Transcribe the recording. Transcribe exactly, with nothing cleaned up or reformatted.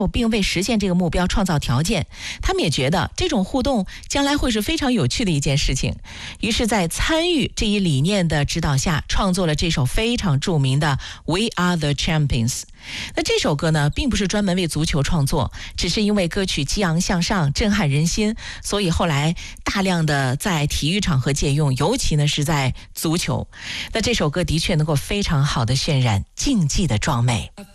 并为实现这个目标创造条件。他们也觉得这种互动将来会是非常有趣的一件事情。于是在参与这一理念的指导下，创作了这首非常著名的 We Are the Champions。那这首歌呢，并不是专门为足球创作，只是因为歌曲激昂向上，震撼人心，所以后来大量的在体育场合借用，尤其呢是在足球。那这首歌的确能够非常好的渲染竞技的壮美。